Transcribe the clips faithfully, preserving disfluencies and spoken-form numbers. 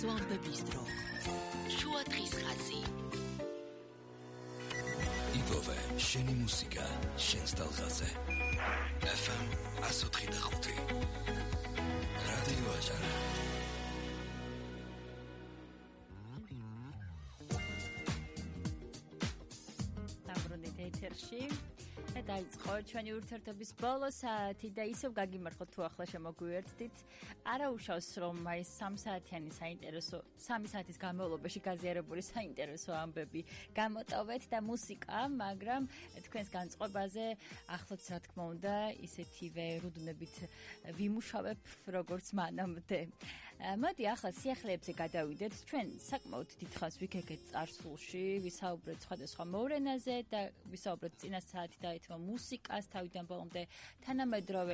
ზვავდა ბისტრო. შუა დღის ხაზი. იპოვე შენი მუსიკა, შენს ტალღაზე. ეფ ემ one oh three point five. რადიო აჟარა. დაბრუნდით ეთერში. და დაიწყო ჩვენი ურთიერთობის ბოლო საათი და ისევ გაგიმარხოთ თუ ახლა შემოგვიერთდით. არა უშავს რომ აი სამ საათიანი საინტერესო სამი საათის განმავლობაში გაზიარებული საინტერესო ამბები გამოტოვეთ და მუსიკა, მაგრამ თქვენს განწყობაზე ახლაც რა თქმა უნდა ისეთივე რუდნებით ვიმუშავებ როგორც მანამდე. მოდი ახლა სიახლეებზე გადავიდეთ. ჩვენ საკმაოდ დიდხანს ვიქეკეთ წარსულში, ვისაუბრეთ სხვადასხვა მოვლენაზე და ვისაუბრეთ წინა საათი და მუსიკას თავიდან ბოლომდე თანამედროვე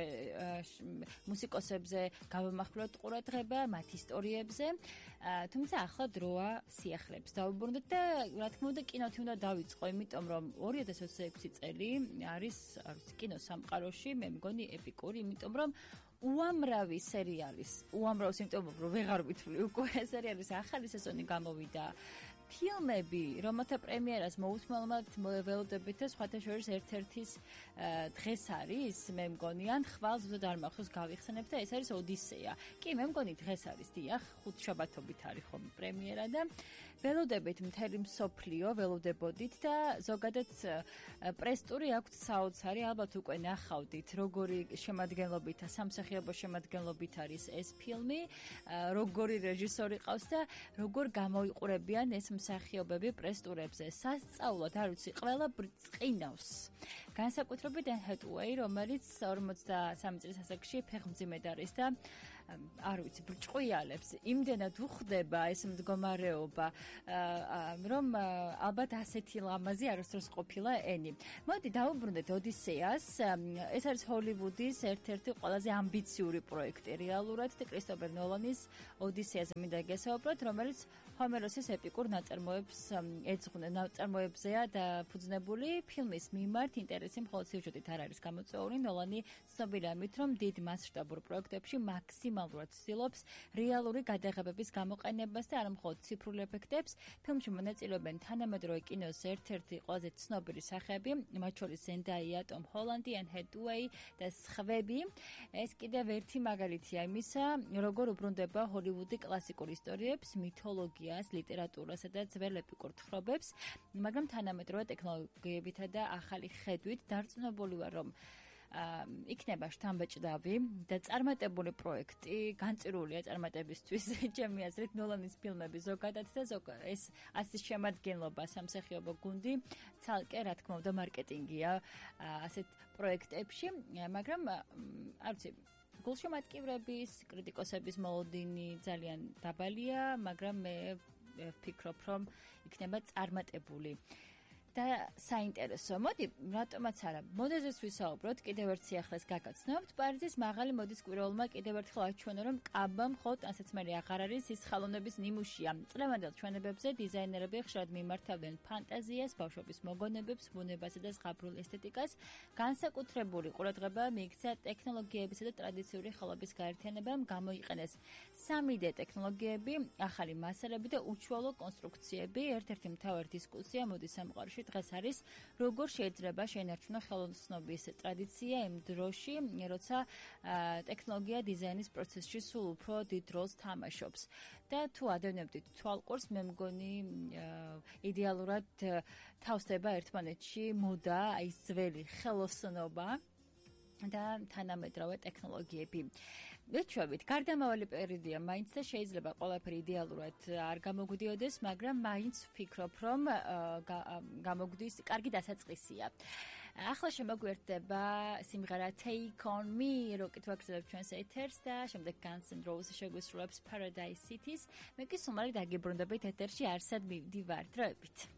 მუსიკოსებზე გავამახვილოთ ყურადღება, მათ ისტორიებზე. თუმცა ახლა დროა სიახლეებს დავუბრუნდეთ და რა თქმა უნდა კინოთი უნდა დავიწყო, იმიტომ რომ ორი ათას ოცდაექვსი წელი არის კინოსამყაროში, მე მგონი ეპიკური, იმიტომ რომ უამრავი სერიალის, უამრავ სიმპტომով რომ ვეღარ ვითვლი უკვე სერიალის ახალი სეზონი გამოვიდა. ფილმები, რომელთა პრემიერას მოუთმელმად ველოდებით და სხვათა შორის ერთ-ერთის დღეს არის, მე მგონი, ან ხვალ ზუსტად არ მახსოვს გავიხსენებ და ეს არის ოდისეა. კი, მე მგონი დღეს არის, დიახ, ხუთშაბათობით არის ხომ პრემიერა და ველოდებით მთელი მსოფლიო, ველოდებოდით და ზოგადად პრესტური აქვთ საოცარი, ალბათ უკვე ნახავდით, როგორი შემადგენლობით, სამსახიობო შემადგენლობით არის ეს ფილმი, როგორი რეჟისორი ყავს და როგორ გამოიყურებიან ეს მსახიობები პრესტურებზე. სასწაულად არ ვიცი, ყველა ბრწყინავს. განსაკუთრებით Anne Hathaway, რომელიც ორმოცდასამი წლის ასაკში ფეხმძიმედ არის და არ ვიცი, ბრჭყვიალებს. იმდენად უხდება ეს მდგომარეობა, რომ ალბათ ასეთი ლამაზი არასდროს ყოფილა ენი. მოდი დავუბრუნდეთ ოდისეას. ეს არის ჰოლივუდის ერთ-ერთი ყველაზე ამბიციური პროექტი რეალურად და კრისტოფერ ნოლანის ოდისეაზე მინდა გესაუბროთ, რომელიც ჰომეროსის ეპიკურ ნაწარმოებს ეძღვნა ნაწარმოებზეა დაფუძნებული. ფილმის მიმართ ინტერესი მხოლოდ სიუჟეტით არ არის გამოწვეული. ნოლანი ცნობილია ამით, რომ დიდ მასშტაბურ პროექტებში მაქსიმალურად ცდილობს რეალური გადაღებების გამოყენებას და არა მხოლოდ ციფრულ ეფექტებს. ფილმში მონაწილეობენ თანამედროვე კინოს ერთ-ერთი ყველაზე ცნობილი სახეები, მათ შორის ზენდაია, ტომ ჰოლანდი, Anne Hathaway და სხვები. ეს კიდევ ერთი მაგალითია იმისა, როგორ უბრუნდება ჰოლივუდი კლასიკურ ისტორიებს, მითოლოგიას, ლიტერატურასა და ძველ ეპიკურ თხრობებს, მაგრამ თანამედროვე ტექნოლოგიებითა და ახალი ხედვით დარწმუნებული ვარ, რომ იქნება შთამბეჭდავი და წარმატებული პროექტი, განწირულია წარმატებისთვის, ჩემი აზრით, ნოლანის ფილმები ზოგადად და ეს ასის შემადგენლობა, სამსახიობო გუნდი, ცალკე რა თქმა უნდა მარკეტინგია ასეთ პროექტებში, მაგრამ არ ვიცი, გულშემატკივრების, კრიტიკოსების მოლოდინი ძალიან დაბალია, მაგრამ მე ვფიქრობ, რომ იქნება წარმატებული. და საინტერესო. მოდი, რატომაც არა. მოდეზეს ვისაუბროთ, კიდევ ერთ სიახლეს გაგაცნობთ. პარიზის მაღალი მოდის კვირაულმა კიდევ ერთხელ აჩვენა, რომ კაბა მხოლოდ ანსაცმელი აღარ არის, ის ხალხოვნების ნიმუშია. წლევანდელ ჩვენებებზე დიზაინერები ხშირად მიმართავდნენ ფანტაზიას, ბავშვობის მოგონებებს, ბუნებასა და ზღაპრულ ესთეტიკას. განსაკუთრებული ყურადღება მიიქცა ტექნოლოგიებისა და ტრადიციული ხელობის გაერთიანებამ, გამოიყენეს სამი დე ტექნოლოგიები, ახალი მასალები და უშუალო კონსტრუქციები. ერთ-ერთი მთავარი დისკუსია მოდის სამყაროში დღეს არის, როგორ შეიძლება შეინარჩუნო ხელოსნობის ტრადიცია იმ დროში, როცა ტექნოლოგია დიზაინის პროცესში სულ უფრო დიდ როლს თამაშობს. და თუ ადევნებდით თვალყურს, მე მგონი იდეალურად თავსდება ერთმანეთში მოდა, აი ძველი ხელოსნობა და თანამედროვე ტექნოლოგიები. ვეჩვევით, გარდამავალი პერიოდია მაინც და შეიძლება ყველაფერი იდეალურად არ გამოგვდიოდეს, მაგრამ მაინც ვფიქრობ, რომ გამოგვდის კარგი დასაწყისია. ახლა შემოგვიერთდება სიმღერა Take on Me, როკით ვაგრძელებ ჩვენს ეთერს და შემდეგ Guns N' Roses შეგვისრულებს Paradise Cities. მე კი სულ მალე დაგიბრუნდებით ეთერში არსად მივდივარ დროებით.